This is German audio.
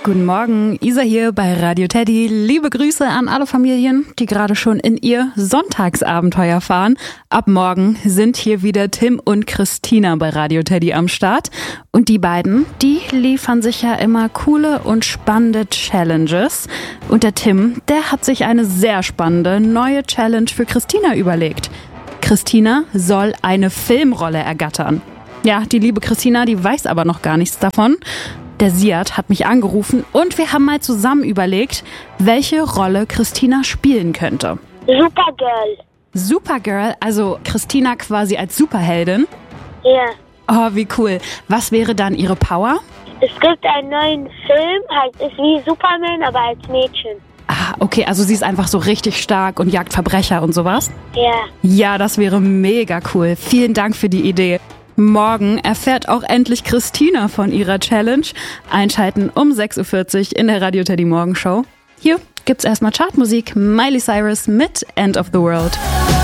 Guten Morgen, Isa hier bei Radio Teddy. Liebe Grüße an alle Familien, die gerade schon in ihr Sonntagsabenteuer fahren. Ab morgen sind hier wieder Tim und Christina bei Radio Teddy am Start. Und die beiden, die liefern sich ja immer coole und spannende Challenges. Und der Tim, der hat sich eine sehr spannende neue Challenge für Christina überlegt. Christina soll eine Filmrolle ergattern. Ja, die liebe Christina, die weiß aber noch gar nichts davon. Der Siad hat mich angerufen und wir haben mal zusammen überlegt, welche Rolle Christina spielen könnte. Supergirl. Supergirl, also Christina quasi als Superheldin? Ja. Oh, wie cool. Was wäre dann ihre Power? Es gibt einen neuen Film, halt ist wie Superman, aber als Mädchen. Ah, okay, also sie ist einfach so richtig stark und jagt Verbrecher und sowas? Ja. Ja, das wäre mega cool. Vielen Dank für die Idee. Morgen erfährt auch endlich Christina von ihrer Challenge. Einschalten um 6.40 Uhr in der Radio Teddy Morgenshow. Hier gibt's erstmal Chartmusik. Miley Cyrus mit End of the World.